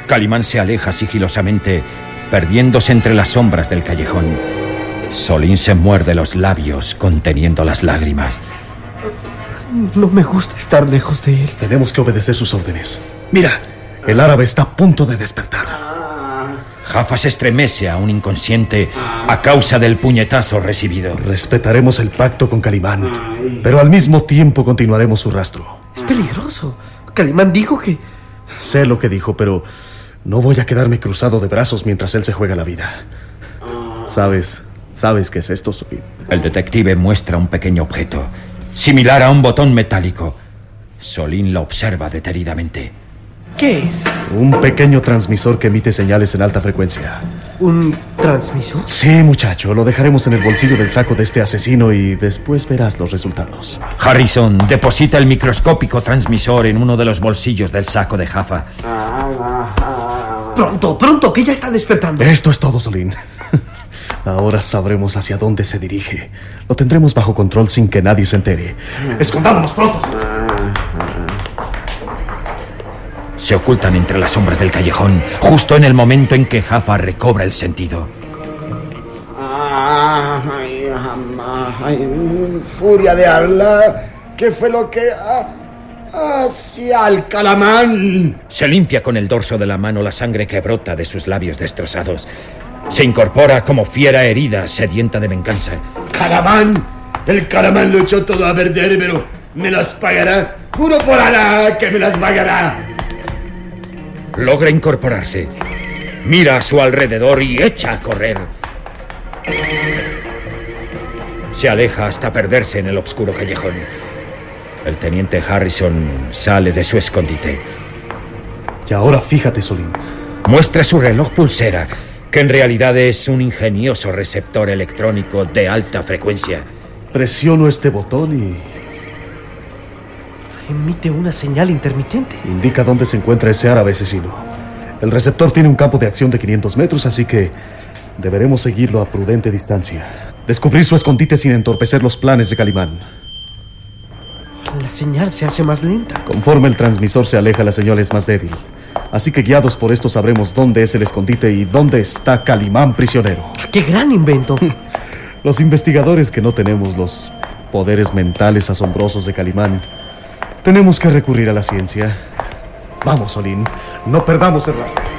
Calimán se aleja sigilosamente, perdiéndose entre las sombras del callejón. Solín se muerde los labios, conteniendo las lágrimas. No me gusta estar lejos de él. Tenemos que obedecer sus órdenes. Mira, el árabe está a punto de despertar. Jaffa se estremece aún inconsciente a causa del puñetazo recibido. Respetaremos el pacto con Calimán, pero al mismo tiempo continuaremos su rastro. Es peligroso. Calimán dijo que... Sé lo que dijo, pero no voy a quedarme cruzado de brazos mientras él se juega la vida. ¿Sabes qué es esto, Solín? El detective muestra un pequeño objeto, similar a un botón metálico. Solín lo observa detenidamente. ¿Qué es? Un pequeño transmisor que emite señales en alta frecuencia. ¿Un transmisor? Sí, muchacho. Lo dejaremos en el bolsillo del saco de este asesino y después verás los resultados. Harrison deposita el microscópico transmisor en uno de los bolsillos del saco de Jaffa. Pronto, que ya está despertando. Esto es todo, Solín. Ahora sabremos hacia dónde se dirige. Lo tendremos bajo control sin que nadie se entere. ¡Escondámonos pronto! Se ocultan entre las sombras del callejón, justo en el momento en que Jaffa recobra el sentido. Furia de Allah, ¿qué fue lo que hacía al Calimán? Se limpia con el dorso de la mano la sangre que brota de sus labios destrozados. Se incorpora como fiera herida, sedienta de venganza. Calimán, el Calimán lo echó todo a perder, pero me las pagará. Juro por Allah que me las pagará. Logra incorporarse. Mira a su alrededor y echa a correr. Se aleja hasta perderse en el oscuro callejón. El teniente Harrison sale de su escondite. Y ahora fíjate, Solín. Muestra su reloj pulsera, que en realidad es un ingenioso receptor electrónico de alta frecuencia. Presiono este botón y... Emite una señal intermitente. indica dónde se encuentra ese árabe asesino. El receptor tiene un campo de acción de 500 metros, así que deberemos seguirlo a prudente distancia. Descubrir su escondite sin entorpecer los planes de Calimán. La señal se hace más lenta. Conforme el transmisor se aleja, la señal es más débil. Así que guiados por esto sabremos dónde es el escondite y dónde está Calimán prisionero. ¡Qué gran invento! Los investigadores que no tenemos los poderes mentales asombrosos de Calimán, tenemos que recurrir a la ciencia. Vamos, Solín, no perdamos el rastro.